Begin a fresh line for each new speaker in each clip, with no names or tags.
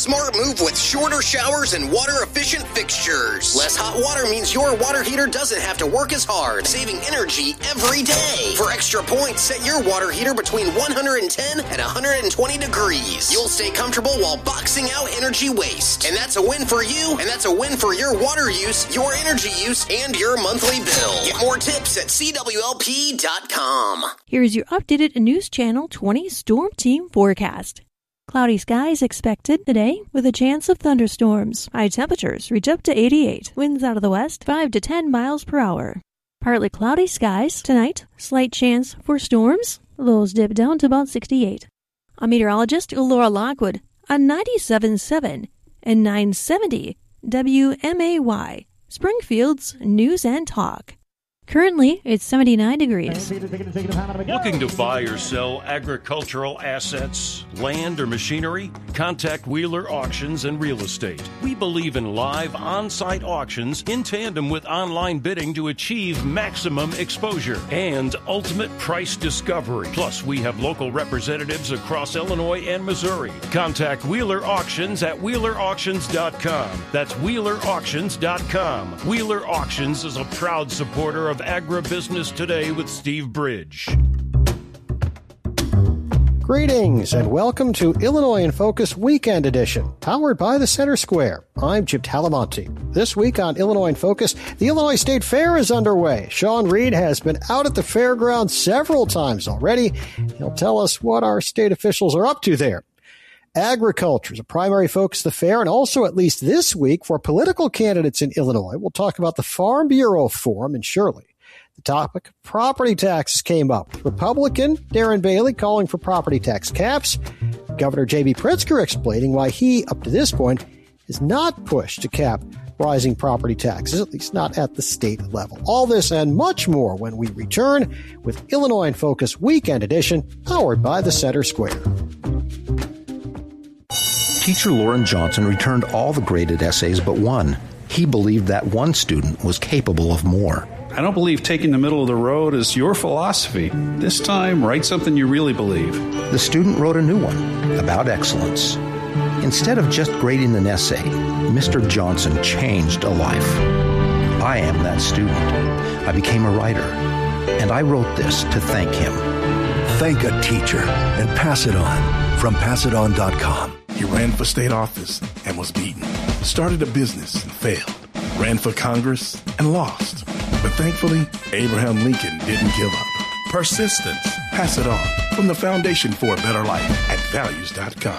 smart move with shorter showers and water-efficient fixtures. Less hot water means your water heater doesn't have to work as hard, saving energy every day. For extra points, set your water heater between 110 and 120 degrees. You'll stay comfortable while boxing out energy waste. And that's a win for you, and that's a win for your water use, your energy use, and your monthly bill. Get more tips at CWLP.com.
Here's your updated News Channel 20 Storm Team forecast. Cloudy skies expected today with a chance of thunderstorms. High temperatures reach up to 88. Winds out of the west 5 to 10 miles per hour. Partly cloudy skies tonight. Slight chance for storms. Lows dip down to about 68. I'm meteorologist Laura Lockwood on 97.7 and 970 WMAY, Springfield's News and Talk. Currently, it's 79 degrees.
Looking to buy or sell agricultural assets, land, or machinery? Contact Wheeler Auctions and Real Estate. We believe in live on-site auctions in tandem with online bidding to achieve maximum exposure and ultimate price discovery. Plus, we have local representatives across Illinois and Missouri. Contact Wheeler Auctions at WheelerAuctions.com. That's WheelerAuctions.com. Wheeler Auctions is a proud supporter of Agribusiness Today with Steve Bridge.
Greetings and welcome to Illinois in Focus Weekend Edition, powered by the Center Square. I'm Jim Talamonte. This week on Illinois in Focus, the Illinois State Fair is underway. Sean Reed has been out at the fairgrounds several times already. He'll tell us what our state officials are up to there. Agriculture is a primary focus of the fair, and also at least this week for political candidates in Illinois. We'll talk about the Farm Bureau Forum in Shirley. The topic of property taxes came up. Republican Darren Bailey calling for property tax caps. Governor J.B. Pritzker explaining why he, up to this point, has not pushed to cap rising property taxes, at least not at the state level. All this and much more when we return with Illinois in Focus Weekend Edition, powered by the Center Square.
Teacher Lauren Johnson returned all the graded essays but one. He believed that one student was capable of more.
I don't believe taking the middle of the road is your philosophy. This time, write something you really believe.
The student wrote a new one about excellence. Instead of just grading an essay, Mr. Johnson changed a life. I am that student. I became a writer, and I wrote this to thank him.
Thank a teacher and pass it on from PassItOn.com.
He ran for state office and was beaten. Started a business and failed. Ran for Congress and lost. But thankfully, Abraham Lincoln didn't give up. Persistence. Pass it on from the Foundation for a Better Life at Values.com.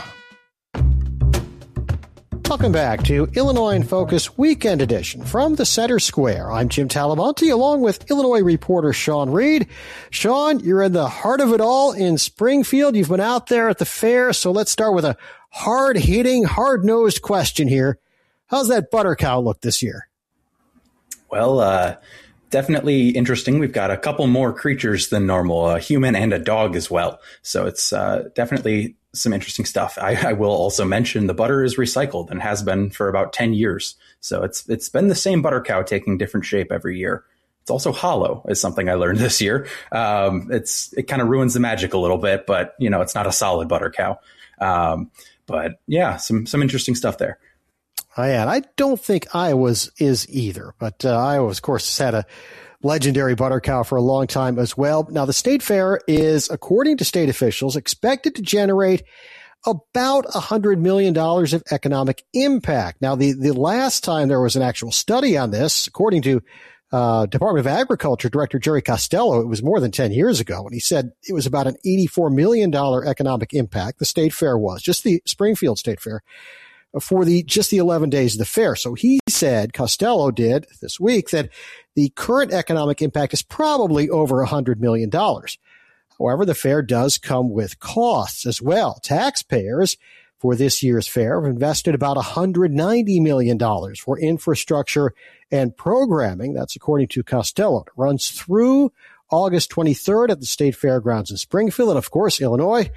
Welcome back to Illinois in Focus Weekend Edition from the Center Square. I'm Jim Talamonte along with Illinois reporter Sean Reed. Sean, you're in the heart of it all in Springfield. You've been out there at the fair, so let's start with a hard-hitting, hard-nosed question here. How's that butter cow look this year?
Well, definitely interesting. We've got a couple more creatures than normal, a human and a dog as well. So it's definitely some interesting stuff. I will also mention the butter is recycled and has been for about 10 years. So it's been the same butter cow taking different shape every year. It's also hollow is something I learned this year. It kind of ruins the magic a little bit, but it's not a solid butter cow. But yeah, some interesting stuff there.
I don't think Iowa's is either, but Iowa, of course, has had a legendary butter cow for a long time as well. Now, the state fair is, according to state officials, expected to generate about $100 million of economic impact. Now, the last time there was an actual study on this, according to Department of Agriculture Director Jerry Costello, it was more than 10 years ago, and he said it was about an $84 million economic impact. The state fair was, just the Springfield State Fair, for just the 11 days of the fair. So he said, Costello did this week, that the current economic impact is probably over $100 million. However, the fair does come with costs as well. Taxpayers for this year's fair have invested about $190 million for infrastructure and programming. That's according to Costello. It runs through August 23rd at the State Fairgrounds in Springfield. And of course, Illinois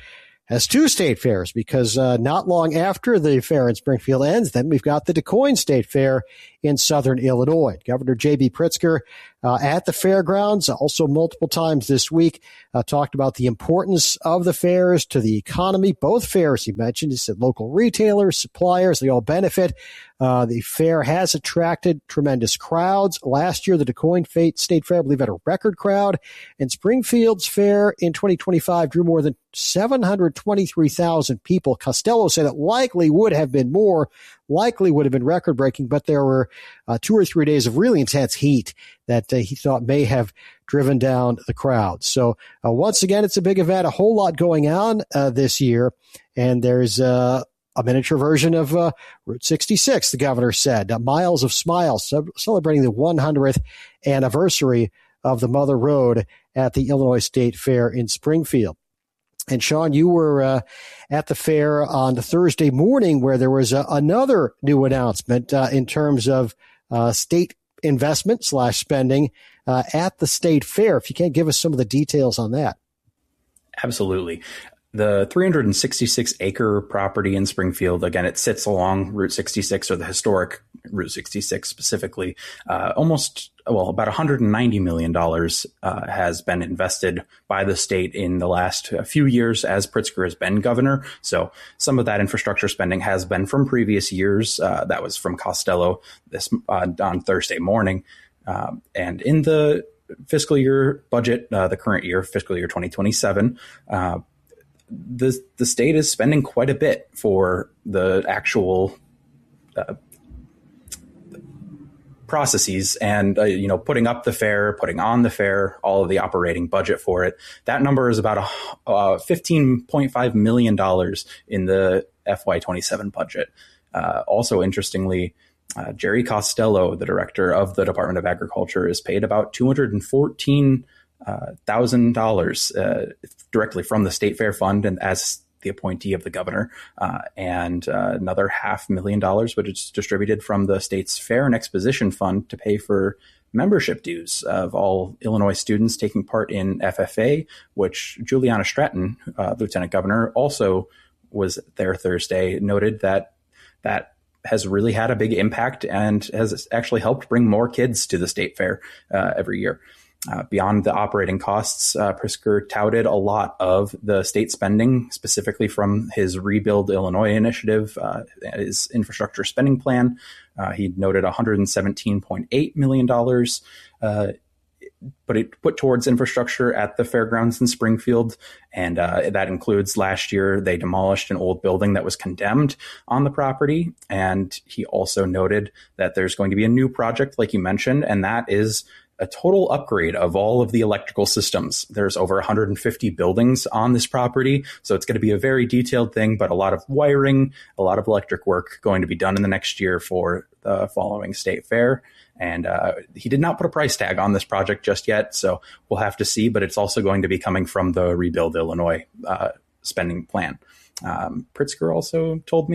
has two state fairs because not long after the fair in Springfield ends, then we've got the DuQuoin State Fair in southern Illinois. Governor J.B. Pritzker at the fairgrounds, also multiple times this week, talked about the importance of the fairs to the economy. Both fairs, he mentioned, he said local retailers, suppliers, they all benefit. The fair has attracted tremendous crowds. Last year, the DuQuoin State Fair, I believe, had a record crowd. And Springfield's fair in 2025 drew more than 723,000 people. Costello said it likely would have been more, likely would have been record-breaking, but there were 2 or 3 days of really intense heat that he thought may have driven down the crowd. So once again, it's a big event, a whole lot going on this year, and there's a miniature version of Route 66, the governor said. Miles of Smiles, celebrating the 100th anniversary of the Mother Road at the Illinois State Fair in Springfield. And Sean, you were at the fair on the Thursday morning where there was another new announcement in terms of state investment / spending at the state fair. If you can't give us some of the details on that.
Absolutely. The 366-acre property in Springfield, again, it sits along Route 66, or the historic Route 66 specifically. About $190 million has been invested by the state in the last few years as Pritzker has been governor. So some of that infrastructure spending has been from previous years. That was from Costello on Thursday morning. And in the fiscal year budget, the current year, fiscal year 2027, the state is spending quite a bit for the actual processes and, putting up the fair, putting on the fair, all of the operating budget for it. That number is about $15.5 million in the FY27 budget. Also, interestingly, Jerry Costello, the director of the Department of Agriculture, is paid about $214,000 directly from the State Fair Fund and as the appointee of the governor, and another $500,000, which is distributed from the state's Fair and Exposition Fund to pay for membership dues of all Illinois students taking part in FFA, which Juliana Stratton, Lieutenant Governor, also was there Thursday, noted that has really had a big impact and has actually helped bring more kids to the state fair every year. Beyond the operating costs, Pritzker touted a lot of the state spending, specifically from his Rebuild Illinois initiative, his infrastructure spending plan. He noted $117.8 million put towards infrastructure at the fairgrounds in Springfield. And that includes last year, they demolished an old building that was condemned on the property. And he also noted that there's going to be a new project, like you mentioned, and that is a total upgrade of all of the electrical systems. There's over 150 buildings on this property, so it's going to be a very detailed thing, but a lot of wiring, a lot of electric work going to be done in the next year for the following state fair. And he did not put a price tag on this project just yet, so we'll have to see, but it's also going to be coming from the Rebuild Illinois spending plan. Pritzker also told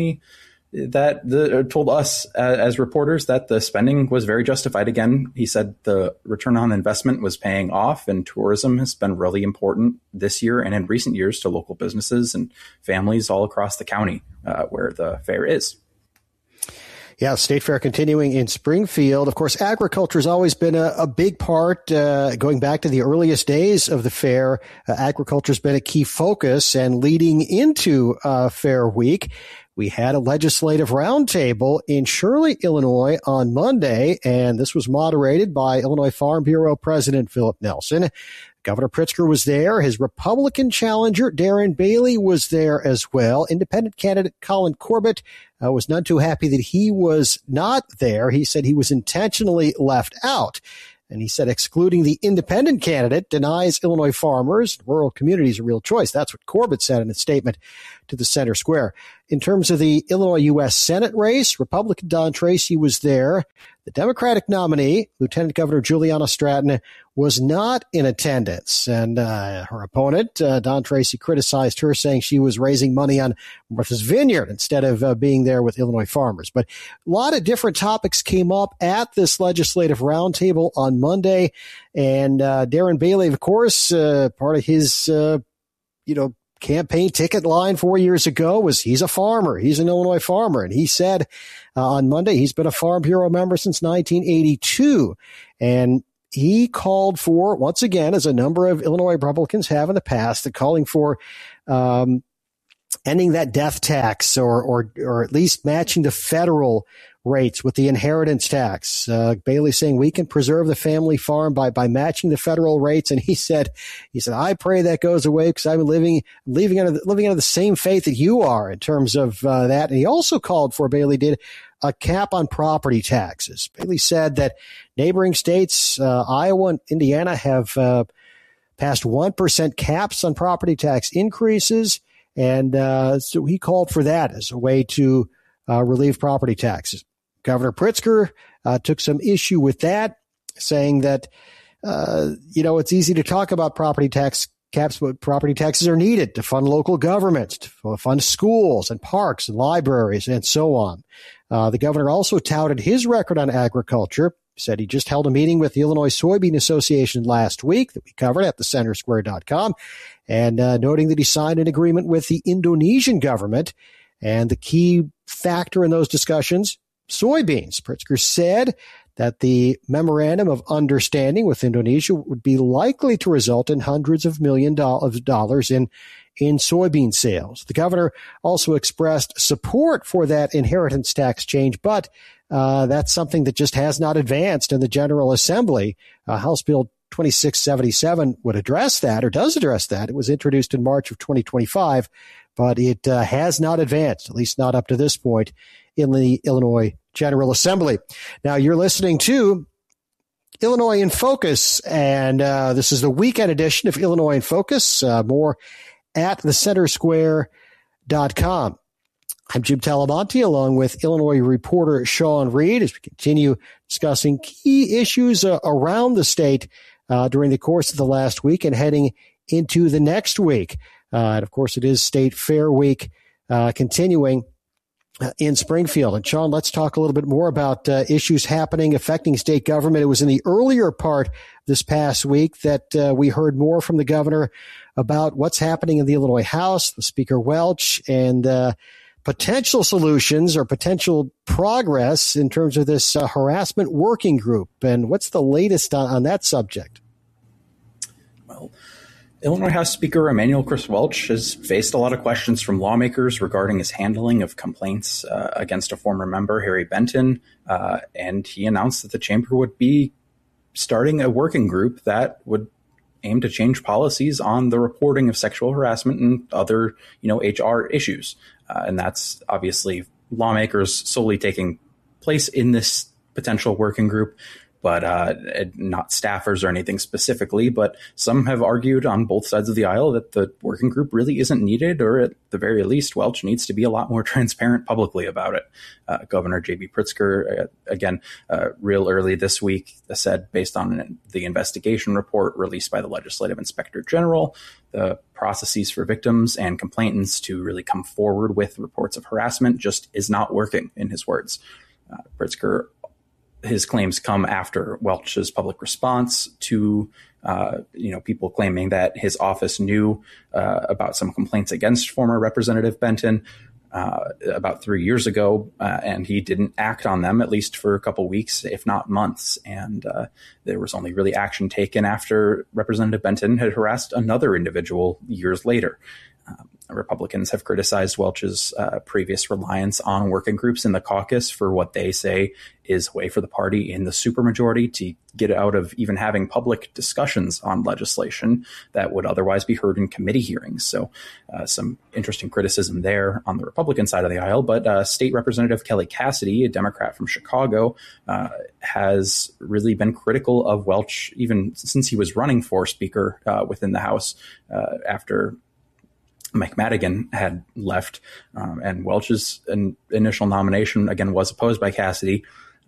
us as reporters that the spending was very justified. Again, he said the return on investment was paying off, and tourism has been really important this year and in recent years to local businesses and families all across the county where the fair is.
Yeah, State Fair continuing in Springfield. Of course, agriculture has always been a big part, going back to the earliest days of the fair. Agriculture has been a key focus, and leading into Fair Week, we had a legislative roundtable in Shirley, Illinois on Monday, and this was moderated by Illinois Farm Bureau President Philip Nelson. Governor Pritzker was there. His Republican challenger, Darren Bailey, was there as well. Independent candidate Colin Corbett was none too happy that he was not there. He said he was intentionally left out. And he said excluding the independent candidate denies Illinois farmers, rural communities a real choice. That's what Corbett said in a statement to the Center Square. In terms of the Illinois U.S. Senate race, Republican Don Tracy was there. The Democratic nominee, Lieutenant Governor Juliana Stratton, was not in attendance. And her opponent, Don Tracy, criticized her, saying she was raising money on Martha's Vineyard instead of being there with Illinois farmers. But a lot of different topics came up at this legislative roundtable on Monday. And Darren Bailey, of course, part of his, campaign ticket line 4 years ago was he's a farmer. He's an Illinois farmer. And he said on Monday he's been a Farm Bureau member since 1982. And he called for, once again, as a number of Illinois Republicans have in the past, calling for ending that death tax or at least matching the federal rates with the inheritance tax. Bailey saying we can preserve the family farm by matching the federal rates. And he said, I pray that goes away because I'm living under the same faith that you are in terms of that. And he also called for, Bailey did, a cap on property taxes. Bailey said that neighboring states, Iowa and Indiana, have passed 1% caps on property tax increases. And so he called for that as a way to relieve property taxes. Governor Pritzker took some issue with that, saying that, it's easy to talk about property tax caps, but property taxes are needed to fund local governments, to fund schools and parks and libraries and so on. The governor also touted his record on agriculture, said he just held a meeting with the Illinois Soybean Association last week that we covered at thecentersquare.com, and noting that he signed an agreement with the Indonesian government. And the key factor in those discussions, soybeans. Pritzker said that the memorandum of understanding with Indonesia would be likely to result in hundreds of millions of dollars in soybean sales. The governor also expressed support for that inheritance tax change, but that's something that just has not advanced in the General Assembly. House Bill 2677 would address that, or does address that. It was introduced in March of 2025, but it has not advanced, at least not up to this point, in the Illinois General Assembly. Now, you're listening to Illinois in Focus, and this is the weekend edition of Illinois in Focus. More at thecentersquare.com. I'm Jim Talamonte, along with Illinois reporter Sean Reed, as we continue discussing key issues around the state during the course of the last week and heading into the next week. And of course, it is State Fair Week continuing in Springfield. And Sean, let's talk a little bit more about issues happening affecting state government. It was in the earlier part this past week that we heard more from the governor about what's happening in the Illinois House, the Speaker Welch, and potential solutions or potential progress in terms of this harassment working group. And what's the latest on that subject?
Well, Illinois House Speaker Emanuel Chris Welch has faced a lot of questions from lawmakers regarding his handling of complaints against a former member, Harry Benton, and he announced that the chamber would be starting a working group that would aim to change policies on the reporting of sexual harassment and other, HR issues. And that's obviously lawmakers solely taking place in this potential working group, but not staffers or anything specifically. But some have argued on both sides of the aisle that the working group really isn't needed, or at the very least, Welch needs to be a lot more transparent publicly about it. Governor J.B. Pritzker, again, real early this week, said based on the investigation report released by the Legislative Inspector General, the processes for victims and complainants to really come forward with reports of harassment just is not working, in his words. Pritzker, his claims come after Welch's public response to, people claiming that his office knew about some complaints against former Representative Benton about 3 years ago, and he didn't act on them, at least for a couple weeks, if not months. And there was only really action taken after Representative Benton had harassed another individual years later. Republicans have criticized Welch's previous reliance on working groups in the caucus for what they say is a way for the party in the supermajority to get out of even having public discussions on legislation that would otherwise be heard in committee hearings. So some interesting criticism there on the Republican side of the aisle. But State Representative Kelly Cassidy, a Democrat from Chicago, has really been critical of Welch even since he was running for Speaker within the House after Mike Madigan had left, and Welch's initial nomination, again, was opposed by Cassidy.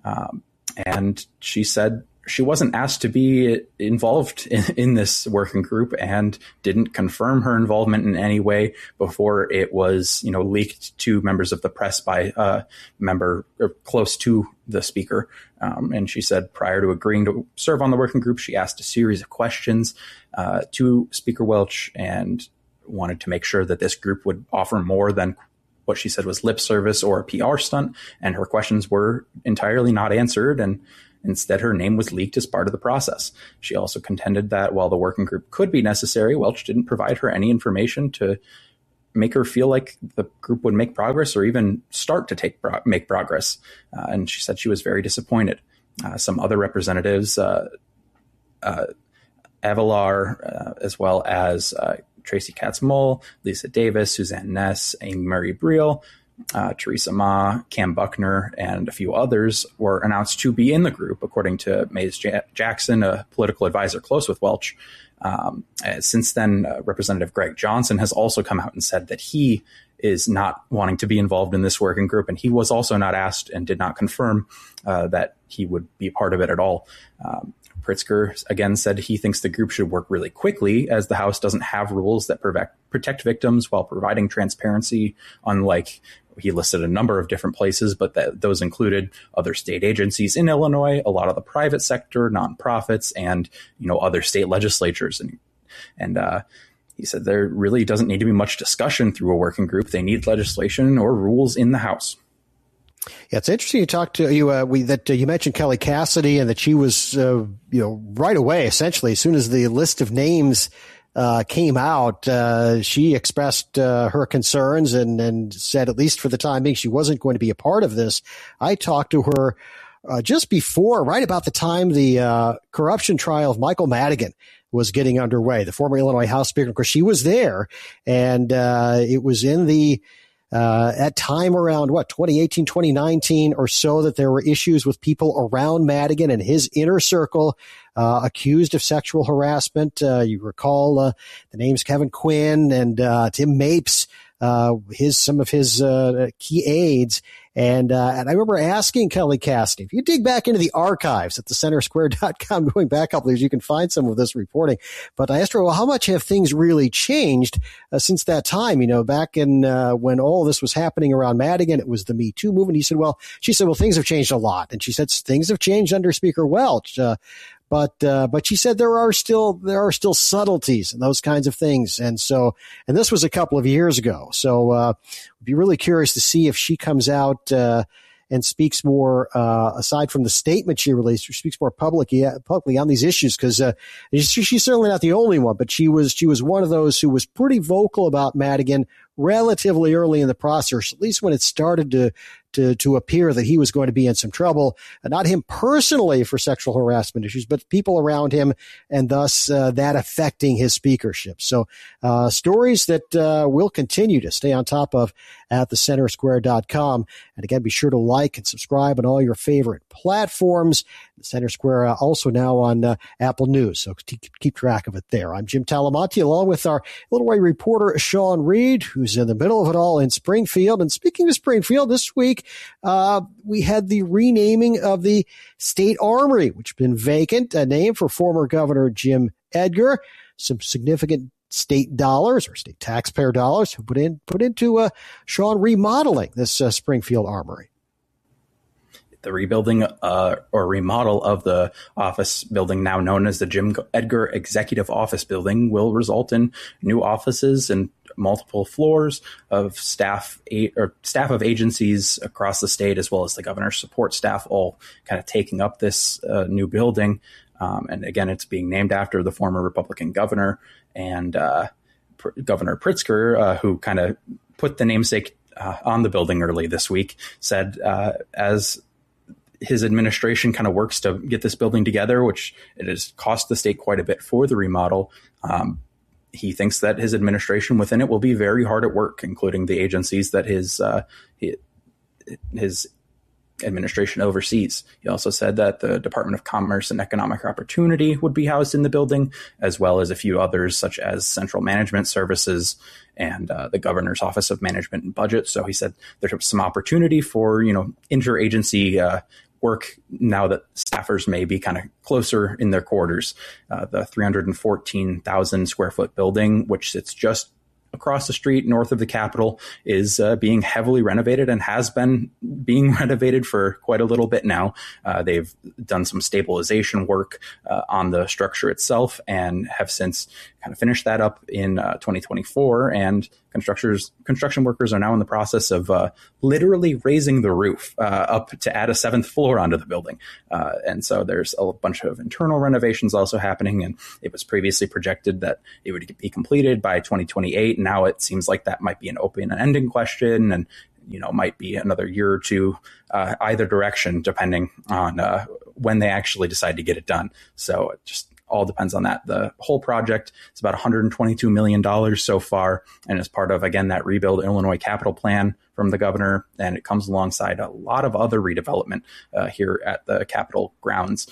And she said she wasn't asked to be involved in this working group and didn't confirm her involvement in any way before it was, leaked to members of the press by a member close to the speaker. And she said prior to agreeing to serve on the working group, she asked a series of questions to Speaker Welch, and wanted to make sure that this group would offer more than what she said was lip service or a PR stunt, and her questions were entirely not answered, and instead her name was leaked as part of the process. She also contended that while the working group could be necessary, Welch didn't provide her any information to make her feel like the group would make progress or even start to make progress. And she said she was very disappointed. Some other representatives, Avalar, as well as Tracy Katz-Moll, Lisa Davis, Suzanne Ness, Amy Murray Briel, Teresa Ma, Cam Buckner, and a few others were announced to be in the group, according to Mays Jackson, a political advisor close with Welch. Since then, Representative Greg Johnson has also come out and said that he is not wanting to be involved in this working group, and he was also not asked and did not confirm that he would be part of it at all. Pritzker again said he thinks the group should work really quickly, as the House doesn't have rules that protect victims while providing transparency, unlike he listed a number of different places, but those included other state agencies in Illinois, a lot of the private sector, nonprofits, and other state legislatures. And he said there really doesn't need to be much discussion through a working group. They need legislation or rules in the House.
Yeah, it's interesting you talked to you you mentioned Kelly Cassidy, and that she was right away, essentially as soon as the list of names came out, she expressed her concerns and said, at least for the time being, she wasn't going to be a part of this. I talked to her just before, right about the time the corruption trial of Michael Madigan was getting underway, the former Illinois House Speaker. Of course, she was there, and it was in the at time around 2018, 2019 or so, that there were issues with people around Madigan and his inner circle accused of sexual harassment. You recall the names Kevin Quinn and Tim Mapes, some of his key aides. And I remember asking Kelly Cassidy, if you dig back into the archives at thecentersquare.com, going back a couple years, you can find some of this reporting. But I asked her, well, how much have things really changed since that time? Back in when all this was happening around Madigan, it was the Me Too movement. She said, well, things have changed a lot. And she said things have changed under Speaker Welch. But she said there are still subtleties and those kinds of things. And this was a couple of years ago. So, I'd be really curious to see if she comes out, and speaks more, aside from the statement she released, or speaks more publicly on these issues. Cause, she's certainly not the only one, but she was one of those who was pretty vocal about Madigan relatively early in the process, at least when it started to appear that he was going to be in some trouble, not him personally for sexual harassment issues, but people around him, and thus that affecting his speakership. So stories that we'll continue to stay on top of at thecentersquare.com. And again, be sure to like and subscribe on all your favorite platforms. The Center Square also now on Apple News, so keep track of it there. I'm Jim Talamonte, along with our Illinois reporter Sean Reed, who's in the middle of it all in Springfield. And speaking of Springfield, this week we had the renaming of the State Armory, which has been vacant, a name for former Governor Jim Edgar. Some significant state dollars, or state taxpayer dollars, put into Sean remodeling this Springfield Armory.
The rebuilding or remodel of the office building, now known as the Jim Edgar Executive Office Building, will result in new offices and multiple floors of staff of agencies across the state, as well as the governor's support staff, all kind of taking up this new building. And again, it's being named after the former Republican governor, and Governor Pritzker, who kind of put the namesake on the building early this week, said as his administration kind of works to get this building together, which it has cost the state quite a bit for the remodel, he thinks that his administration within it will be very hard at work, including the agencies that his administration oversees. He also said that the Department of Commerce and Economic Opportunity would be housed in the building, as well as a few others such as Central Management Services and the Governor's Office of Management and Budget. So he said there's some opportunity for, interagency work now that staffers may be kind of closer in their quarters. The 314,000 square foot building, which sits just across the street north of the Capitol is being heavily renovated and has been being renovated for quite a little bit now. They've done some stabilization work on the structure itself and have since kind of finished that up in 2024. And construction workers are now in the process of literally raising the roof up to add a 7th floor onto the building. And so there's a bunch of internal renovations also happening. And it was previously projected that it would be completed by 2028. Now it seems like that might be an open and ending question, and might be another year or two either direction, depending on when they actually decide to get it done. So it just all depends on that. The whole project is about $122 million so far, and is part of, again, that Rebuild Illinois capital plan from the governor. And it comes alongside a lot of other redevelopment here at the Capitol grounds.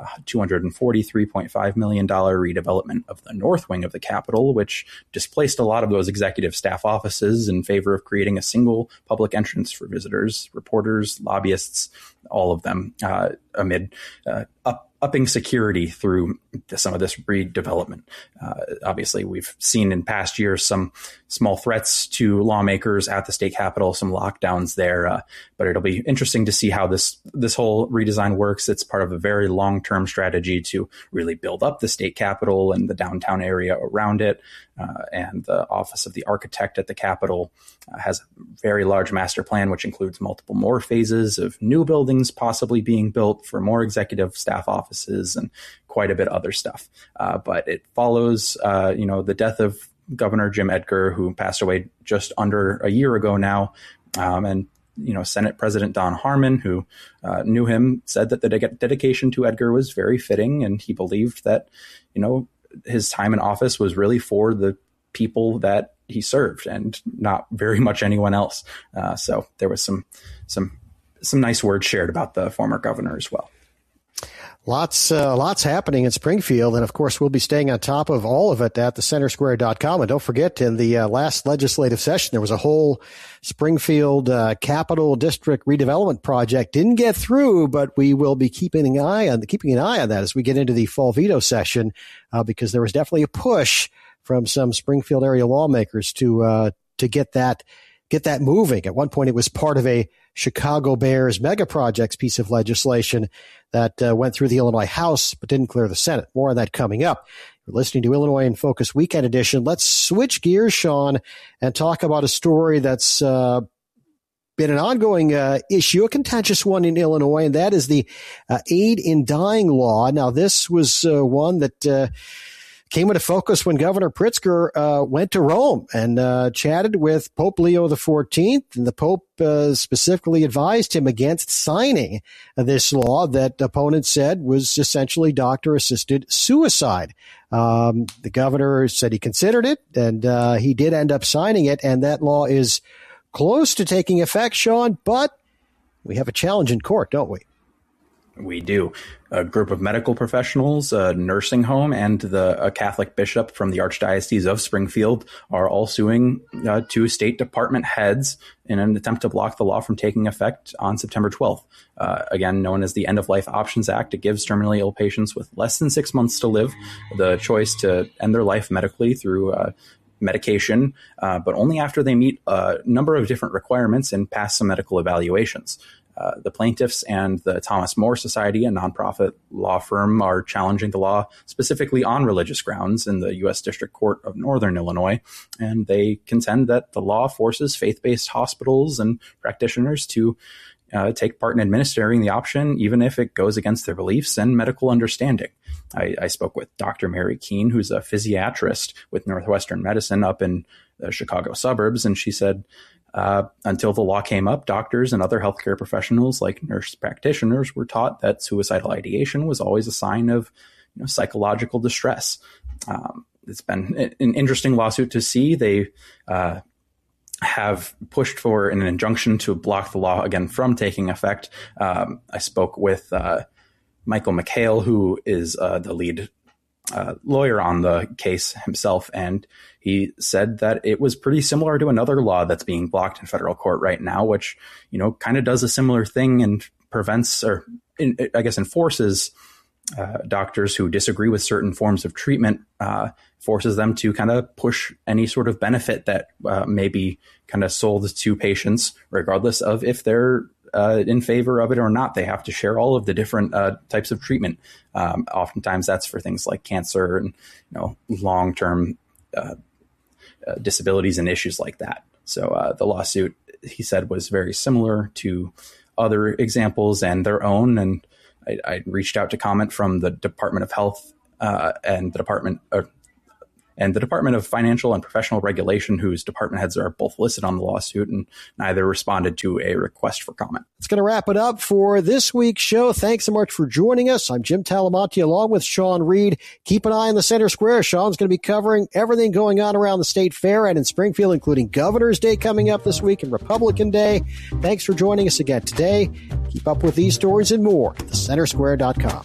$243.5 million redevelopment of the north wing of the Capitol, which displaced a lot of those executive staff offices in favor of creating a single public entrance for visitors, reporters, lobbyists, all of them, amid upping security through some of this redevelopment. Obviously, we've seen in past years some small threats to lawmakers at the state capitol, some lockdowns there, but it'll be interesting to see how this whole redesign works. It's part of a very long-term strategy to really build up the state capitol and the downtown area around it. And the Office of the Architect at the Capitol has a very large master plan, which includes multiple more phases of new buildings possibly being built for more executive staff offices and quite a bit of other stuff. But it follows, the death of Governor Jim Edgar, who passed away just under a year ago now. And Senate President Don Harmon, who knew him, said that the dedication to Edgar was very fitting, and he believed that, his time in office was really for the people that he served and not very much anyone else. So there was some nice words shared about the former governor as well.
Lots happening in Springfield. And of course, we'll be staying on top of all of it at thecentersquare.com. And don't forget, in the last legislative session, there was a whole Springfield Capital District redevelopment project. Didn't get through, but we will be keeping an eye on that as we get into the fall veto session, because there was definitely a push from some Springfield area lawmakers to get that moving. At one point, it was part of a Chicago Bears mega projects piece of legislation that went through the Illinois House but didn't clear the Senate. More on that coming up. You're listening to Illinois in Focus Weekend Edition. Let's switch gears, Sean, and talk about a story that's been an ongoing issue, a contentious one in Illinois, and that is the aid in dying law. Now, this was one that came into focus when Governor Pritzker went to Rome and chatted with Pope Leo XIV, and the Pope specifically advised him against signing this law that opponents said was essentially doctor-assisted suicide. The governor said he considered it, and he did end up signing it, and that law is close to taking effect, Sean, but we have a challenge in court, don't we?
We do. A group of medical professionals, a nursing home, and a Catholic bishop from the Archdiocese of Springfield are all suing two State Department heads in an attempt to block the law from taking effect on September 12th. Again, known as the End of Life Options Act, it gives terminally ill patients with less than 6 months to live the choice to end their life medically through medication, but only after they meet a number of different requirements and pass some medical evaluations. The plaintiffs and the Thomas More Society, a nonprofit law firm, are challenging the law specifically on religious grounds in the U.S. District Court of Northern Illinois. And they contend that the law forces faith-based hospitals and practitioners to take part in administering the option, even if it goes against their beliefs and medical understanding. I spoke with Dr. Mary Keene, who's a physiatrist with Northwestern Medicine up in the Chicago suburbs, and she said, until the law came up, doctors and other healthcare professionals like nurse practitioners were taught that suicidal ideation was always a sign of psychological distress. It's been an interesting lawsuit to see. They have pushed for an injunction to block the law again from taking effect. I spoke with Michael McHale, who is the lead lawyer on the case himself, and he said that it was pretty similar to another law that's being blocked in federal court right now, which, kind of does a similar thing and prevents, or I guess enforces doctors who disagree with certain forms of treatment, forces them to kind of push any sort of benefit that may be kind of sold to patients, regardless of if they're in favor of it or not. They have to share all of the different types of treatment. Oftentimes that's for things like cancer and, long-term disabilities and issues like that. So the lawsuit, he said, was very similar to other examples and their own. And I reached out to comment from the Department of Health and the Department of Financial and Professional Regulation, whose department heads are both listed on the lawsuit, and neither responded to a request for comment.
It's going to wrap it up for this week's show. Thanks so much for joining us. I'm Jim Talamonte along with Sean Reed. Keep an eye on the Center Square. Sean's going to be covering everything going on around the State Fair and in Springfield, including Governor's Day coming up this week and Republican Day. Thanks for joining us again today. Keep up with these stories and more at thecentersquare.com.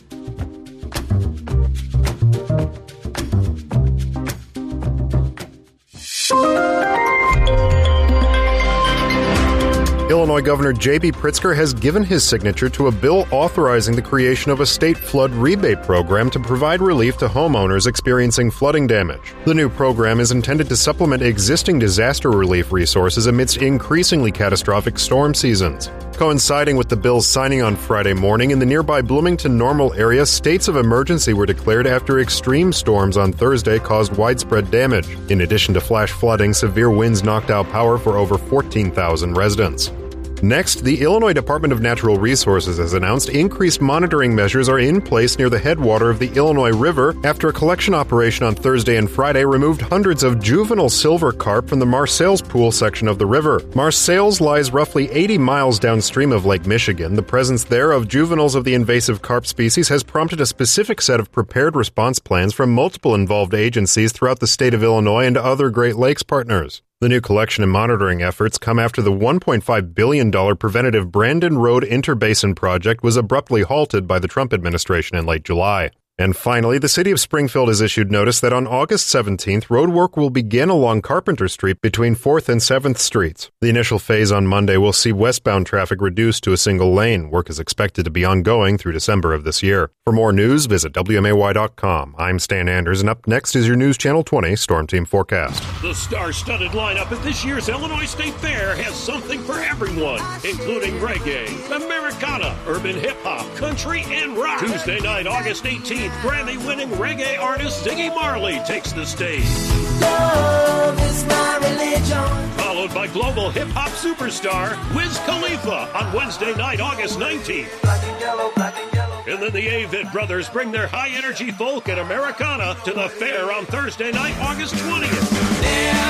Illinois Governor J.B. Pritzker has given his signature to a bill authorizing the creation of a state flood rebate program to provide relief to homeowners experiencing flooding damage. The new program is intended to supplement existing disaster relief resources amidst increasingly catastrophic storm seasons. Coinciding with the bill's signing on Friday morning, in the nearby Bloomington-Normal area, states of emergency were declared after extreme storms on Thursday caused widespread damage. In addition to flash flooding, severe winds knocked out power for over 14,000 residents. Next, the Illinois Department of Natural Resources has announced increased monitoring measures are in place near the headwater of the Illinois River after a collection operation on Thursday and Friday removed hundreds of juvenile silver carp from the Marseilles Pool section of the river. Marseilles lies roughly 80 miles downstream of Lake Michigan. The presence there of juveniles of the invasive carp species has prompted a specific set of prepared response plans from multiple involved agencies throughout the state of Illinois and other Great Lakes partners. The new collection and monitoring efforts come after the $1.5 billion preventative Brandon Road Interbasin project was abruptly halted by the Trump administration in late July. And finally, the city of Springfield has issued notice that on August 17th, road work will begin along Carpenter Street between 4th and 7th Streets. The initial phase on Monday will see westbound traffic reduced to a single lane. Work is expected to be ongoing through December of this year. For more news, visit WMAY.com. I'm Stan Anders, and up next is your News Channel 20 Storm Team Forecast.
The star-studded lineup at this year's Illinois State Fair has something for everyone, including reggae, Americana, urban hip-hop, country, and rock. Tuesday night, August 18th, Grammy-winning reggae artist Ziggy Marley takes the stage. Love is my religion. Followed by global hip-hop superstar Wiz Khalifa on Wednesday night, August 19th. Black and yellow, black and yellow. And then the Avid Brothers bring their high-energy folk and Americana to the fair on Thursday night, August 20th.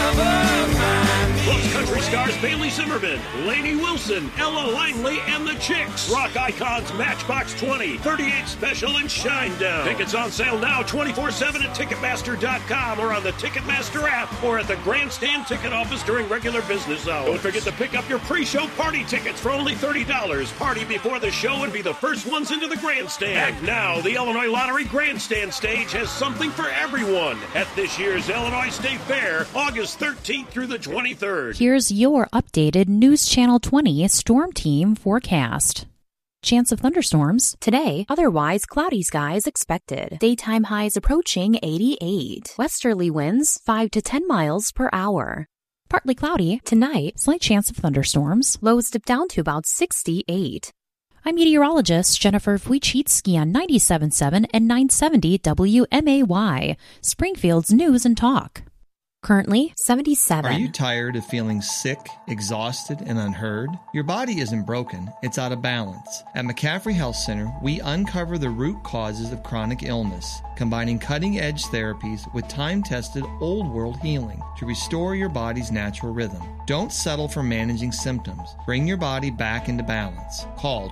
Plus country stars Bailey Zimmerman, Lainey Wilson, Ella Langley, and the Chicks. Rock icons Matchbox 20, 38 Special, and Shinedown. Tickets on sale now 24/7 at Ticketmaster.com or on the Ticketmaster app or at the Grandstand ticket office during regular business hours. Don't forget to pick up your pre-show party tickets for only $30. Party before the show and be the first ones into the Grandstand. And now, the Illinois Lottery Grandstand stage has something for everyone at this year's Illinois State Fair, August 13th through the 23rd.
Here's your updated News Channel 20 Storm Team forecast. Chance of thunderstorms today, otherwise cloudy skies expected. Daytime highs approaching 88. Westerly winds 5 to 10 miles per hour. Partly cloudy tonight, slight chance of thunderstorms. Lows dip down to about 68. I'm meteorologist Jennifer Wojcicki on 97.7 and 970 WMAY, Springfield's News and Talk. Currently 77.
Are you tired of feeling sick, exhausted, and unheard? Your body isn't broken, it's out of balance. At McCaffrey Health Center, we uncover the root causes of chronic illness, combining cutting-edge therapies with time-tested old-world healing to restore your body's natural rhythm. Don't settle for managing symptoms. Bring your body back into balance. Call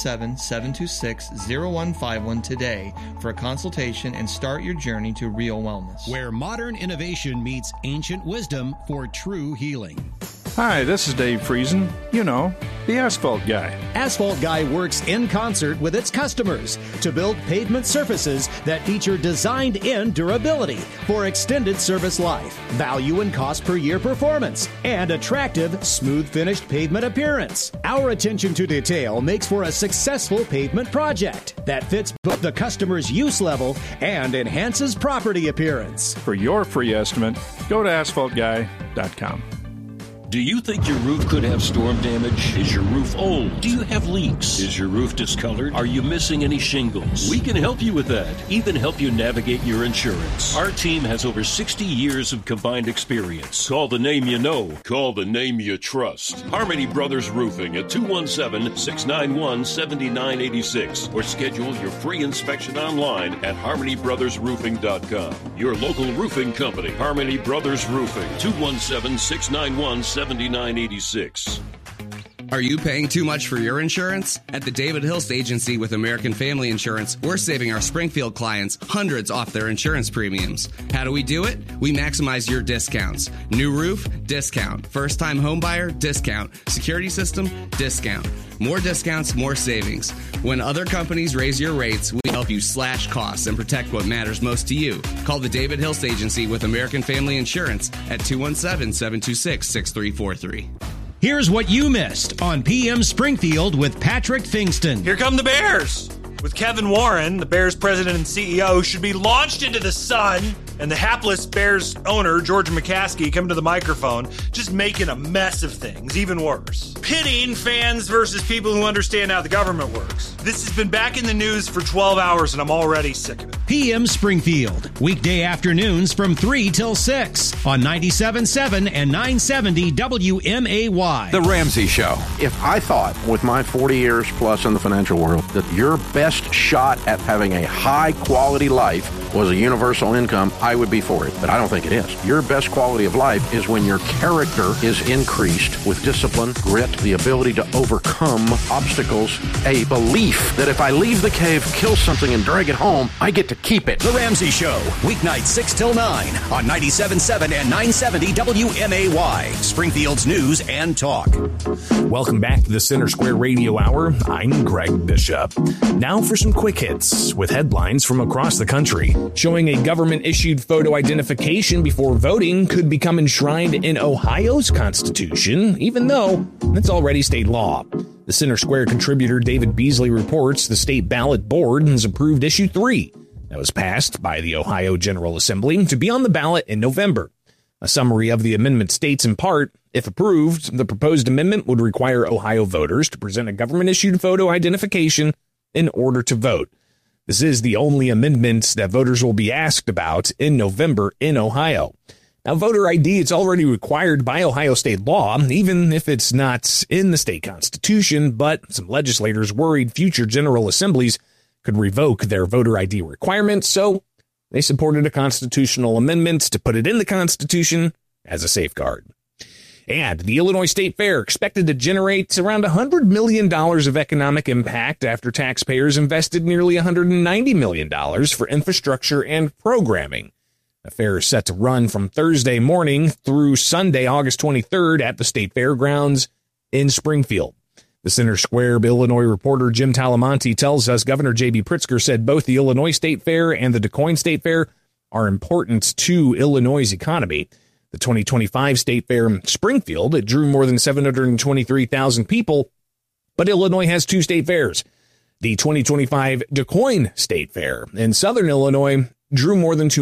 217-726-0151 today for a consultation and start your journey to real wellness.
Where modern innovation meets ancient wisdom for true healing.
Hi, this is Dave Friesen. You know, the asphalt guy.
Asphalt Guy works in concert with its customers to build pavement surfaces that feature designed-in durability for extended service life, value and cost per year performance, and attractive, smooth-finished pavement appearance. Our attention to detail makes for a successful pavement project that fits both the customer's use level and enhances property appearance.
For your free estimate, go to asphaltguy.com.
Do you think your roof could have storm damage? Is your roof old? Do you have leaks? Is your roof discolored? Are you missing any shingles? We can help you with that. Even help you navigate your insurance. Our team has over 60 years of combined experience. Call the name you know. Call the name you trust. Harmony Brothers Roofing at 217-691-7986 or schedule your free inspection online at harmonybrothersroofing.com. Your local roofing company, Harmony Brothers Roofing, 217-691-7986.
Are you paying too much for your insurance? At the David Hilst Agency with American Family Insurance, we're saving our Springfield clients hundreds off their insurance premiums. How do we do it? We maximize your discounts. New roof? Discount. First-time home buyer? Discount. Security system? Discount. More discounts, more savings. When other companies raise your rates, we help you slash costs and protect what matters most to you. Call the David Hilst Agency with American Family Insurance at 217-726-6343.
Here's what you missed on PM Springfield with Patrick Fingston.
Here come the Bears. With Kevin Warren, the Bears president and CEO, should be launched into the sun, and the hapless Bears owner, George McCaskey, come to the microphone, just making a mess of things, even worse. Pitting fans versus people who understand how the government works. This has been back in the news for 12 hours, and I'm already sick of it.
PM Springfield, weekday afternoons from 3 till 6 on 97.7 and 970 WMAY.
The Ramsey Show.
If I thought, with my 40 years plus in the financial world, that your best shot at having a high-quality life was a universal income, I would be for it. But I don't think it is. Your best quality of life is when your character is increased with discipline, grit, the ability to overcome obstacles, a belief that if I leave the cave, kill something, and drag it home, I get to keep it.
The Ramsey Show, weeknights 6 till 9 on 97.7 and 970 WMAY, Springfield's news and talk.
Welcome back to the Center Square Radio Hour. I'm Greg Bishop. Now for some quick hits with headlines from across the country. Showing a government-issued photo identification before voting could become enshrined in Ohio's Constitution, even though it's already state law. The Center Square contributor David Beasley reports the state ballot board has approved Issue 3 that was passed by the Ohio General Assembly to be on the ballot in November. A summary of the amendment states in part, if approved, the proposed amendment would require Ohio voters to present a government-issued photo identification in order to vote. This is the only amendment that voters will be asked about in November in Ohio. Now, voter ID is already required by Ohio state law, even if it's not in the state constitution, but some legislators worried future general assemblies could revoke their voter ID requirements, so they supported a constitutional amendment to put it in the Constitution as a safeguard. And the Illinois State Fair expected to generate around $100 million of economic impact after taxpayers invested nearly $190 million for infrastructure and programming. The fair is set to run from Thursday morning through Sunday, August 23rd at the State Fairgrounds in Springfield. The Center Square Illinois reporter Jim Talamonte tells us Governor J.B. Pritzker said both the Illinois State Fair and the DuQuoin State Fair are important to Illinois' economy. The 2025 State Fair in Springfield, it drew more than 723,000 people, but Illinois has two state fairs. The 2025 DuQuoin State Fair in Southern Illinois drew more than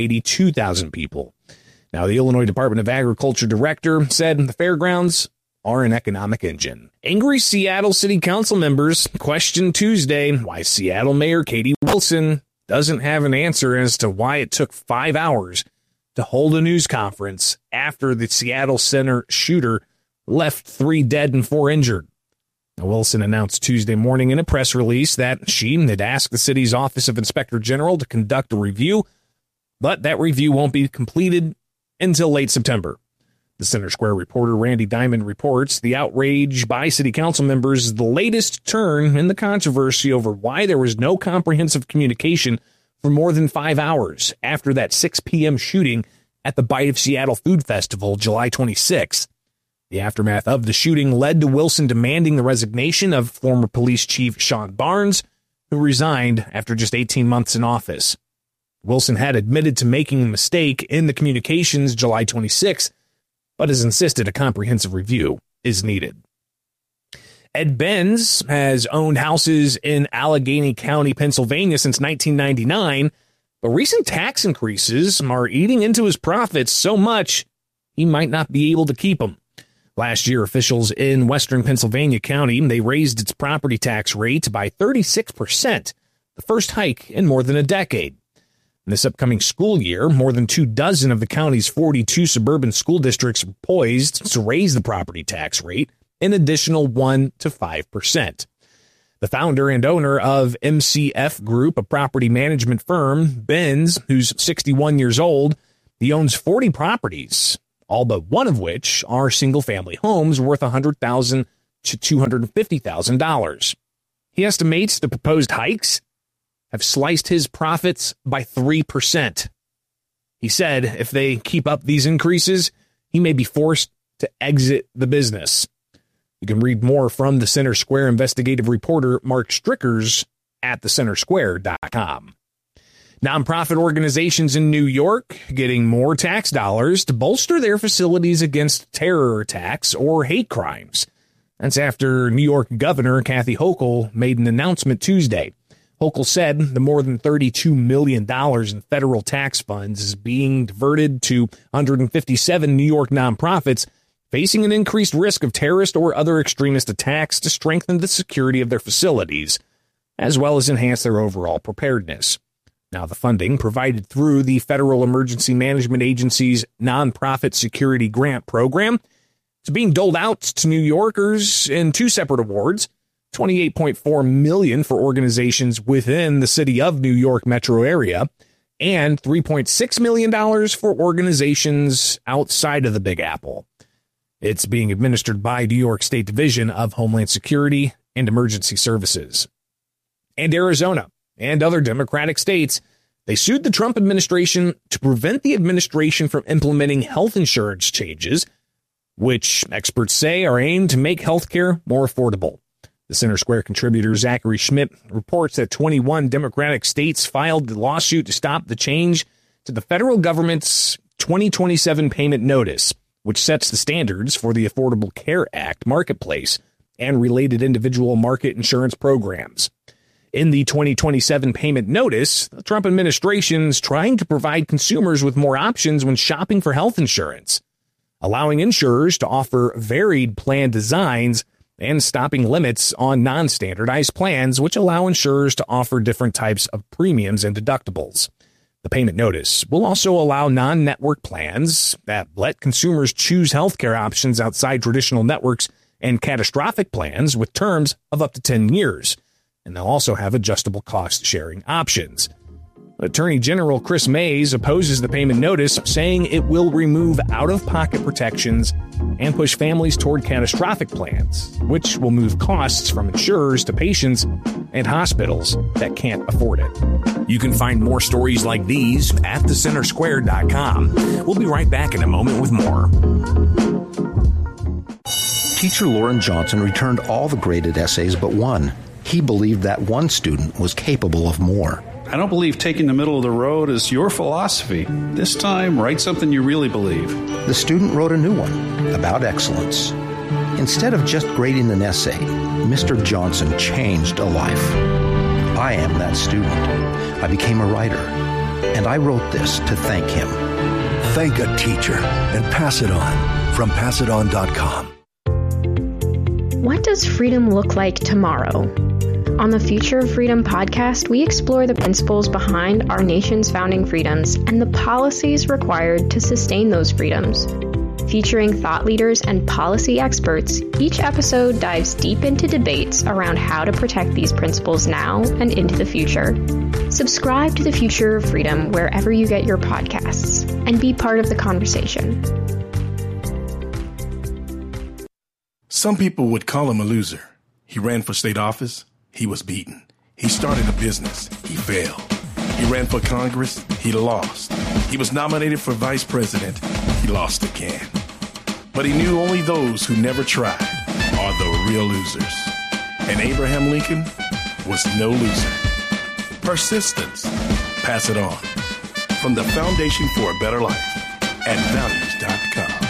282,000 people. Now, the Illinois Department of Agriculture director said the fairgrounds are an economic engine. Angry Seattle City Council members questioned Tuesday why Seattle Mayor Katie Wilson doesn't have an answer as to why it took 5 hours to hold a news conference after the Seattle Center shooter left 3 dead and 4 injured. Now, Wilson announced Tuesday morning in a press release that she had asked the city's Office of Inspector General to conduct a review, but that review won't be completed until late September. The Center Square reporter Randy Diamond reports the outrage by city council members is the latest turn in the controversy over why there was no comprehensive communication for more than 5 hours after that 6 p.m. shooting at the Bite of Seattle Food Festival, July 26th. The aftermath of the shooting led to Wilson demanding the resignation of former police chief Sean Barnes, who resigned after just 18 months in office. Wilson had admitted to making a mistake in the communications July 26, but has insisted a comprehensive review is needed. Ed Benz has owned houses in Allegheny County, Pennsylvania since 1999, but recent tax increases are eating into his profits so much he might not be able to keep them. Last year, officials in western Pennsylvania County, they raised its property tax rate by 36%, the first hike in more than a decade. In this upcoming school year, more than 24 of the county's 42 suburban school districts are poised to raise the property tax rate an additional 1 to 5%. The founder and owner of MCF Group, a property management firm, Benz, who's 61 years old, he owns 40 properties, all but one of which are single-family homes worth $100,000 to $250,000. He estimates the proposed hikes have sliced his profits by 3%. He said if they keep up these increases, he may be forced to exit the business. You can read more from the Center Square investigative reporter Mark Strickers at thecentersquare.com. Nonprofit organizations in New York getting more tax dollars to bolster their facilities against terror attacks or hate crimes. That's after New York Governor Kathy Hochul made an announcement Tuesday. Hochul said the more than $32 million in federal tax funds is being diverted to 157 New York nonprofits facing an increased risk of terrorist or other extremist attacks to strengthen the security of their facilities, as well as enhance their overall preparedness. Now, the funding provided through the Federal Emergency Management Agency's Nonprofit Security Grant Program is being doled out to New Yorkers in two separate awards, $28.4 million for organizations within the city of New York metro area, and $3.6 million for organizations outside of the Big Apple. It's being administered by New York State Division of Homeland Security and Emergency Services. And Arizona and other Democratic states, they sued the Trump administration to prevent the administration from implementing health insurance changes, which experts say are aimed to make healthcare more affordable. The Center Square contributor Zachary Schmidt reports that 21 Democratic states filed the lawsuit to stop the change to the federal government's 2027 payment notice, which sets the standards for the Affordable Care Act marketplace and related individual market insurance programs. In the 2027 payment notice, the Trump administration is trying to provide consumers with more options when shopping for health insurance, allowing insurers to offer varied plan designs and stopping limits on non-standardized plans, which allow insurers to offer different types of premiums and deductibles. The payment notice will also allow non-network plans that let consumers choose healthcare options outside traditional networks and catastrophic plans with terms of up to 10 years. And they'll also have adjustable cost-sharing options. Attorney General Chris Mays opposes the payment notice, saying it will remove out-of-pocket protections and push families toward catastrophic plans, which will move costs from insurers to patients and hospitals that can't afford it. You can find more stories like these at thecentersquare.com. We'll be right back in a moment with more.
Teacher Lauren Johnson returned all the graded essays but one. He believed that one student was capable of more.
I don't believe taking the middle of the road is your philosophy. This time, write something you really believe.
The student wrote a new one about excellence. Instead of just grading an essay, Mr. Johnson changed a life. I am that student. I became a writer, and I wrote this to thank him.
Thank a teacher and pass it on from PassItOn.com.
What does freedom look like tomorrow? On the Future of Freedom podcast, we explore the principles behind our nation's founding freedoms and the policies required to sustain those freedoms. Featuring thought leaders and policy experts, each episode dives deep into debates around how to protect these principles now and into the future. Subscribe to the Future of Freedom wherever you get your podcasts and be part of the conversation.
Some people would call him a loser. He ran for state office. He was beaten. He started a business. He failed. He ran for Congress. He lost. He was nominated for vice president. He lost again. But he knew only those who never tried are the real losers. And Abraham Lincoln was no loser. Persistence. Pass it on. From the Foundation for a Better Life at values.com.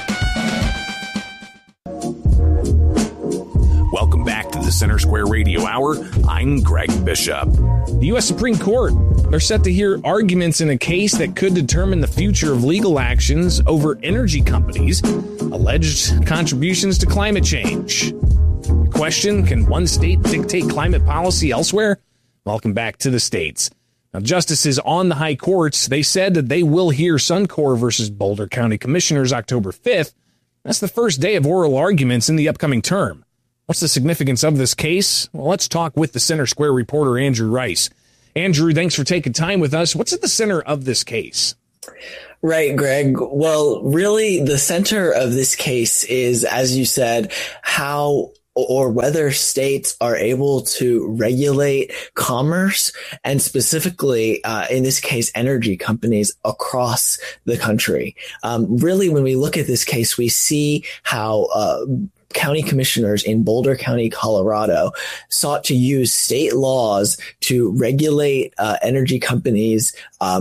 Welcome back to the Center Square Radio Hour. I'm Greg Bishop. The U.S. Supreme Court, they're set to hear arguments in a case that could determine the future of legal actions over energy companies' alleged contributions to climate change. Question, can one state dictate climate policy elsewhere? Welcome back to the states. Now, justices on the high courts, they said that they will hear Suncor versus Boulder County Commissioners October 5th. That's the first day of oral arguments in the upcoming term. What's the significance of this case? Well, let's talk with the Center Square reporter, Andrew Rice. Andrew, thanks for taking time with us. What's at the center of this case?
Right, Greg. Well, really, the center of this case is, as you said, how or whether states are able to regulate commerce and specifically, in this case, energy companies across the country. Really, when we look at this case, we see how county commissioners in Boulder County, Colorado, sought to use state laws to regulate energy companies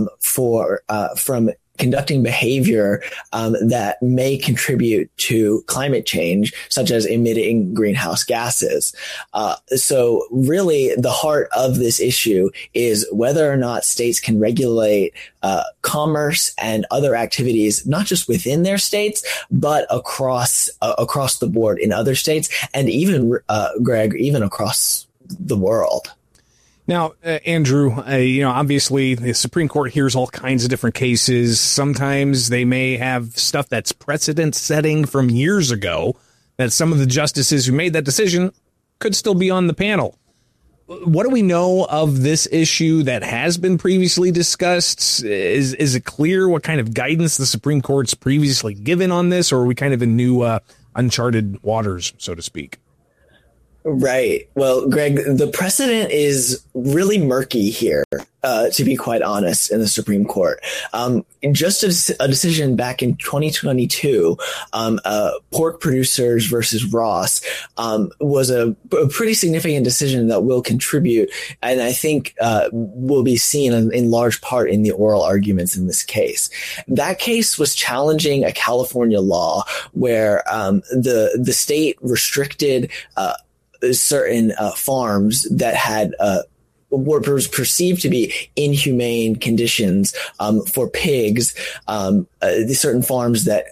from conducting behavior that may contribute to climate change, such as emitting greenhouse gases. So really, the heart of this issue is whether or not states can regulate commerce and other activities, not just within their states, but across the board in other states, and even, Greg, even across the world.
Now, Andrew, obviously the Supreme Court hears all kinds of different cases. Sometimes they may have stuff that's precedent setting from years ago that some of the justices who made that decision could still be on the panel. What do we know of this issue that has been previously discussed? Is it clear what kind of guidance the Supreme Court's previously given on this, or are we kind of in new uncharted waters, so to speak?
Right. Well, Greg, the precedent is really murky here, to be quite honest, in the Supreme Court. Just a decision back in 2022, Pork Producers versus Ross, was a pretty significant decision that will contribute, and I think will be seen in large part in the oral arguments in this case. That case was challenging a California law where the state restricted certain farms that had were perceived to be inhumane conditions for pigs. Certain farms that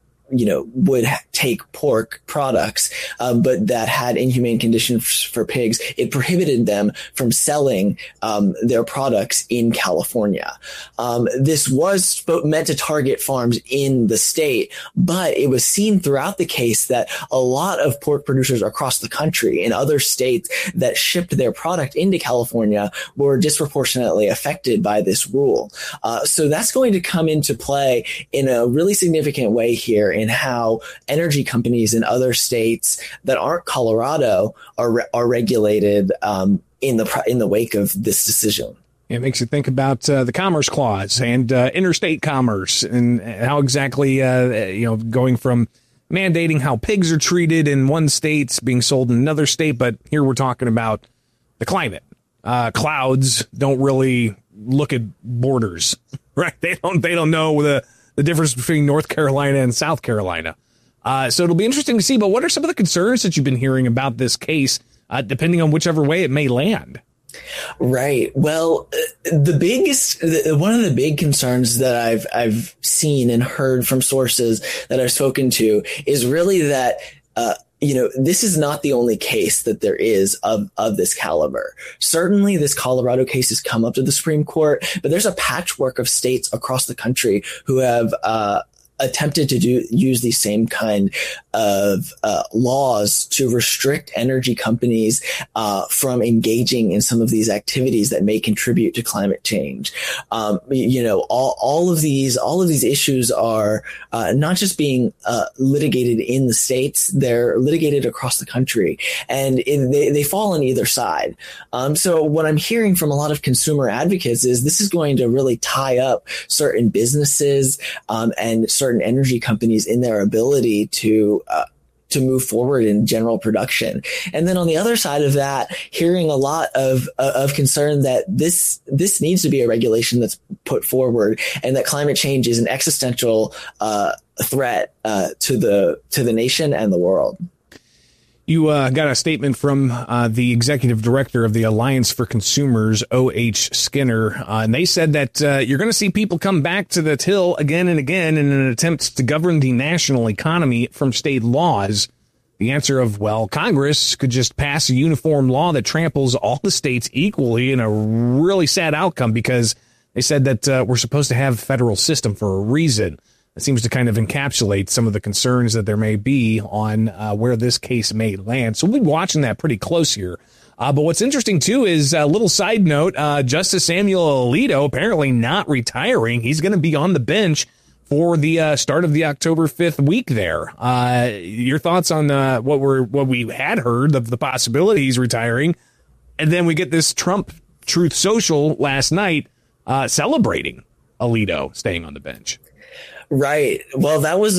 would take pork products, but that had inhumane conditions for pigs. It prohibited them from selling their products in California. This was meant to target farms in the state, but it was seen throughout the case that a lot of pork producers across the country in other states that shipped their product into California were disproportionately affected by this rule. So that's going to come into play in a really significant way here in how energy companies in other states that aren't Colorado are regulated in the wake of this decision.
It makes you think about the Commerce Clause and interstate commerce and how exactly going from mandating how pigs are treated in one state being sold in another state, but here we're talking about the climate. Clouds don't really look at borders, right? They don't know the difference between North Carolina and South Carolina. So it'll be interesting to see, but what are some of the concerns that you've been hearing about this case, depending on whichever way it may land?
Right. Well, one of the big concerns that I've seen and heard from sources that I've spoken to is really that, this is not the only case that there is of this caliber. Certainly this Colorado case has come up to the Supreme Court, but there's a patchwork of states across the country who have attempted to use these same kind of laws to restrict energy companies from engaging in some of these activities that may contribute to climate change. All of these issues are not just being litigated in the states; they're litigated across the country, and they fall on either side. So what I'm hearing from a lot of consumer advocates is this is going to really tie up certain businesses and certain certain energy companies in their ability to move forward in general production. And then on the other side of that, hearing a lot of concern that this needs to be a regulation that's put forward, and that climate change is an existential threat to the nation and the world.
You got a statement from the executive director of the Alliance for Consumers, O.H. Skinner, and they said that you're going to see people come back to the till again and again in an attempt to govern the national economy from state laws. The answer of, well, Congress could just pass a uniform law that tramples all the states equally, in a really sad outcome, because they said that we're supposed to have a federal system for a reason. It seems to kind of encapsulate some of the concerns that there may be on where this case may land. So we'll be watching that pretty close here. But what's interesting, too, is a little side note. Justice Samuel Alito apparently not retiring. He's going to be on the bench for the start of the October 5th week there. Your thoughts on what we had heard of the possibility he's retiring. And then we get this Trump Truth Social last night celebrating Alito staying on the bench.
Right. Well, that was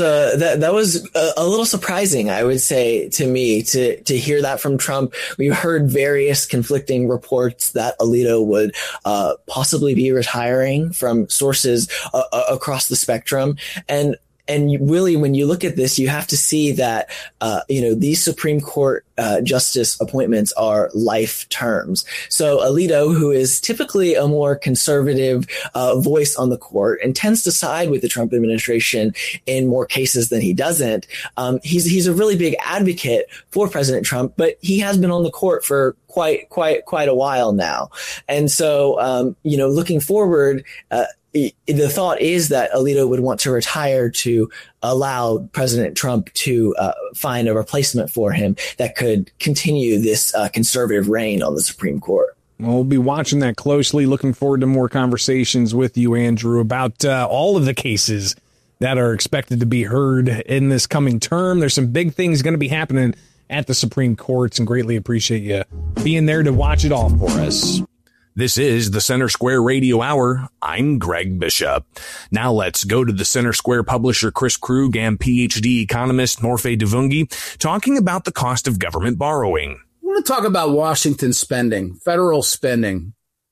a little surprising, I would say, to me, to hear that from Trump. We heard various conflicting reports that Alito would possibly be retiring from sources across the spectrum. And really, when you look at this, you have to see that, these Supreme Court justice appointments are life terms. So Alito, who is typically a more conservative voice on the court and tends to side with the Trump administration in more cases than he doesn't, he's a really big advocate for President Trump, but he has been on the court for quite a while now. And so, looking forward, the thought is that Alito would want to retire to allow President Trump to find a replacement for him that could continue this conservative reign on the Supreme Court.
We'll be watching that closely. Looking forward to more conversations with you, Andrew, about all of the cases that are expected to be heard in this coming term. There's some big things going to be happening at the Supreme Courts, and greatly appreciate you being there to watch it all for us. This is the Center Square Radio Hour. I'm Greg Bishop. Now let's go to the Center Square publisher Chris Krug and PhD economist Morphe Devungi talking about the cost of government borrowing.
I want to talk about Washington spending, federal spending.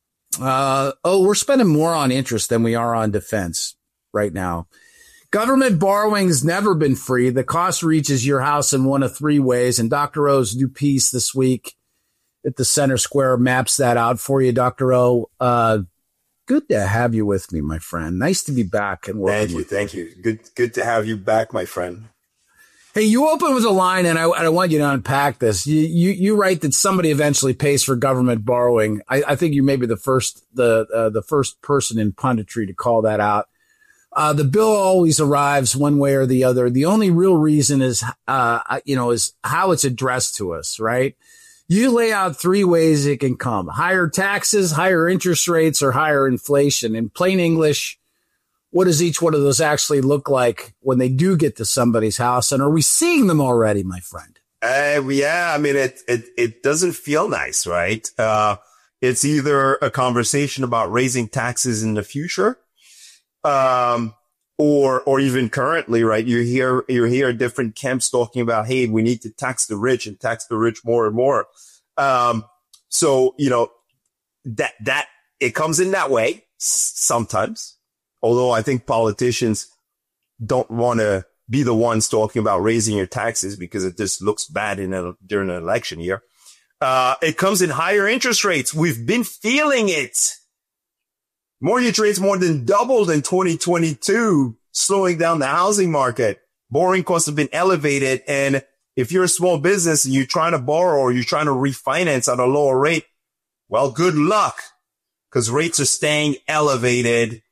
We're spending more on interest than we are on defense right now. Government borrowing has never been free. The cost reaches your house in one of three ways, and Dr. O's new piece this week at the Center Square maps that out for you, Dr. O. Good to have you with me, my friend. Nice to be back. And
Thank you. Good to have you back, my friend.
Hey, you open with a line, and I want you to unpack this. You write that somebody eventually pays for government borrowing. I think you may be the first person in punditry to call that out. The bill always arrives one way or the other. The only real reason is how it's addressed to us, right? You lay out three ways it can come: higher taxes, higher interest rates, or higher inflation. In plain English, what does each one of those actually look like when they do get to somebody's house? And are we seeing them already, my friend?
Yeah, I mean, it doesn't feel nice, right? It's either a conversation about raising taxes in the future, or even currently, right? You hear different camps talking about, hey, we need to tax the rich and tax the rich more and more. So, that it comes in that way sometimes, although I think politicians don't want to be the ones talking about raising your taxes because it just looks bad during an election year. It comes in higher interest rates. We've been feeling it. Mortgage rates more than doubled in 2022, slowing down the housing market. Borrowing costs have been elevated. And if you're a small business and you're trying to borrow or you're trying to refinance at a lower rate, well, good luck, because rates are staying elevated.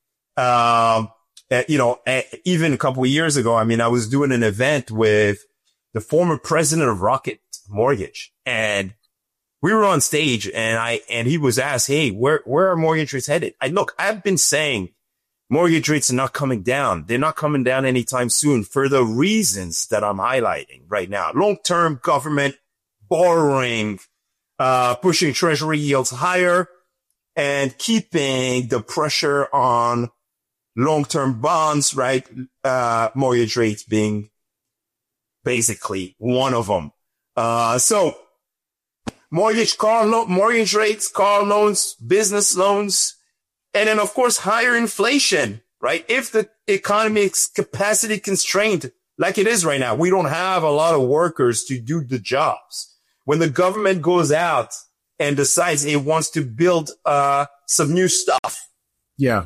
Even a couple of years ago, I mean, I was doing an event with the former president of Rocket Mortgage, and we were on stage, and he was asked, hey, where are mortgage rates headed? I've been saying mortgage rates are not coming down. They're not coming down anytime soon for the reasons that I'm highlighting right now. Long-term government borrowing, pushing treasury yields higher and keeping the pressure on long-term bonds, right? Mortgage rates being basically one of them. So mortgage rates, car loans, business loans, and then of course higher inflation, right? If the economy is capacity constrained like it is right now, we don't have a lot of workers to do the jobs. When the government goes out and decides it wants to build some new stuff.
Yeah.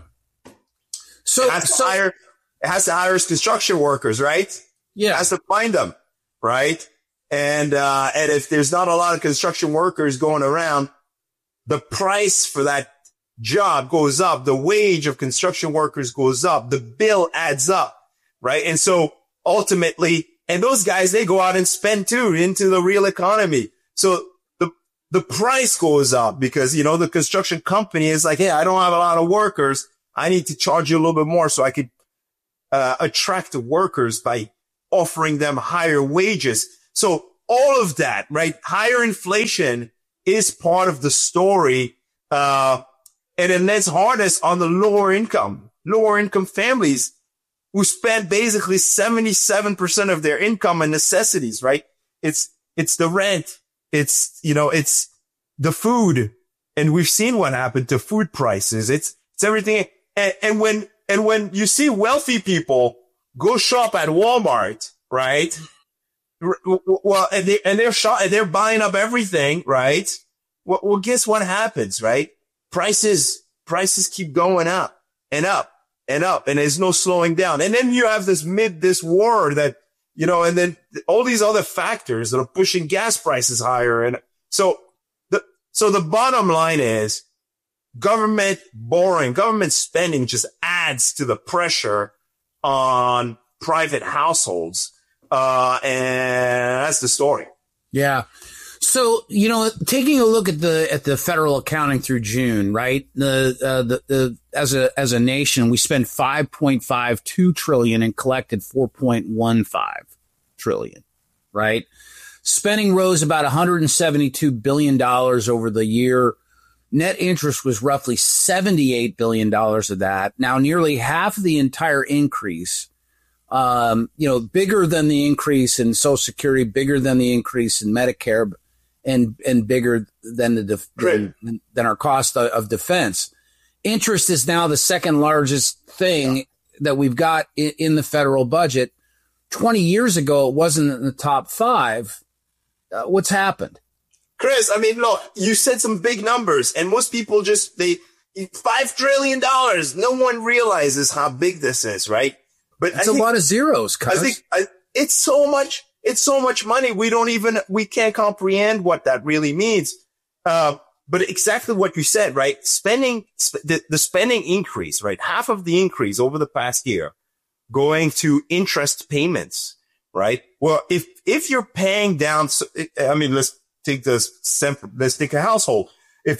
So
it has to hire construction workers, right?
Yeah.
It has to find them, right? And if there's not a lot of construction workers going around, the price for that job goes up. The wage of construction workers goes up. The bill adds up, right? And so ultimately, and those guys, they go out and spend too into the real economy. So the price goes up because, the construction company is like, hey, I don't have a lot of workers. I need to charge you a little bit more so I could attract the workers by offering them higher wages. So all of that, right? Higher inflation is part of the story. And then that's hardest on the lower income families who spend basically 77% of their income on necessities, right? It's the rent. It's the food. And we've seen what happened to food prices. It's everything. And when you see wealthy people go shop at Walmart, right? Well, and they're buying up everything, right? Well, guess what happens, right? Prices keep going up and up and up, and there's no slowing down. And then you have this war that, and then all these other factors that are pushing gas prices higher. And so the bottom line is government borrowing, government spending just adds to the pressure on private households. And that's the story.
Yeah. So, taking a look at the federal accounting through June, right? As a nation, we spent $5.52 trillion and collected $4.15 trillion, right? Spending rose about $172 billion over the year. Net interest was roughly $78 billion of that. Now, nearly half of the entire increase, bigger than the increase in Social Security, bigger than the increase in Medicare, and bigger than than our cost of defense. Interest is now the second largest thing that we've got in the federal budget. 20 years ago, it wasn't in the top 5. What's happened?
Chris, I mean, look, you said some big numbers, and most people $5 trillion. No one realizes how big this is, right? But
it's a lot of zeros, cuz.
I think it's so much money. We can't comprehend what that really means. But exactly what you said, right? The spending increase, right? Half of the increase over the past year going to interest payments, right? Well, if you're paying down, let's take a household. If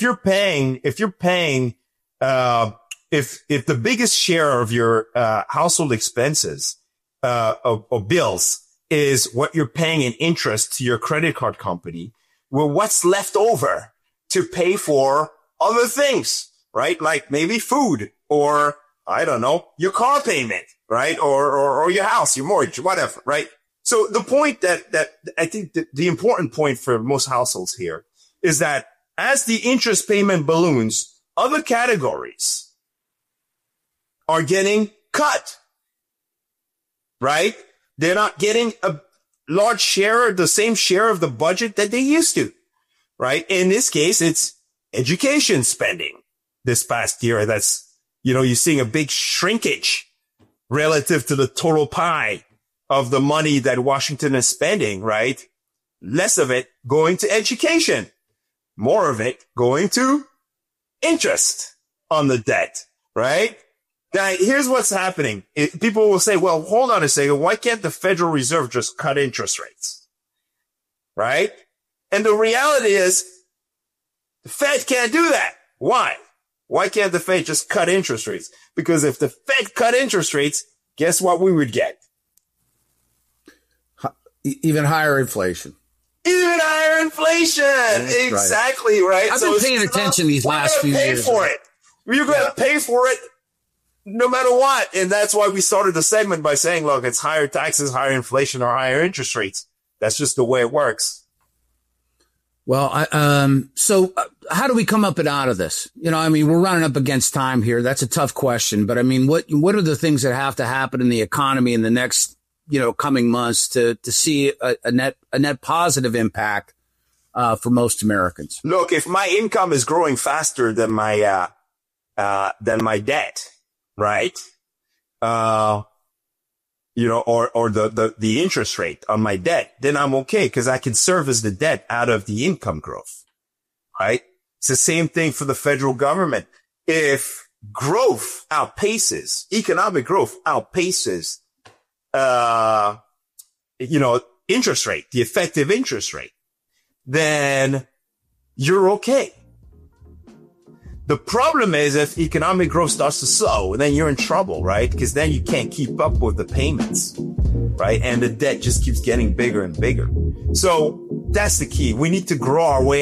the biggest share of your household expenses or bills is what you're paying in interest to your credit card company, well, what's left over to pay for other things, right? Like maybe food or, I don't know, your car payment, right? Or your house, your mortgage, whatever, right? So the point that I think the important point for most households here is that as the interest payment balloons, other categories are getting cut, right? They're not getting a large share, the same share of the budget that they used to, right? In this case, it's education spending this past year. That's, you're seeing a big shrinkage relative to the total pie of the money that Washington is spending, right? Less of it going to education, more of it going to interest on the debt, right? Now, here's what's happening. People will say, well, hold on a second. Why can't the Federal Reserve just cut interest rates? Right? And the reality is the Fed can't do that. Why? Why can't the Fed just cut interest rates? Because if the Fed cut interest rates, guess what we would get?
Even higher inflation.
Even higher inflation. That's exactly right.
I've been paying attention these last few years.
You're going to pay for it. You're going to pay for it no matter what. And that's why we started the segment by saying, look, it's higher taxes, higher inflation, or higher interest rates. That's just the way it works.
Well, so how do we come up and out of this? You know, I mean, we're running up against time here. That's a tough question. But I mean, what are the things that have to happen in the economy in the next, coming months to see a net positive impact for most Americans?
Look, if my income is growing faster than my debt, right? Or the interest rate on my debt, then I'm okay because I can service the debt out of the income growth, right? It's the same thing for the federal government. If economic growth outpaces, interest rate, the effective interest rate, then you're okay. The problem is if economic growth starts to slow, then you're in trouble, right? Because then you can't keep up with the payments, right? And the debt just keeps getting bigger and bigger. So that's the key. We need to grow our way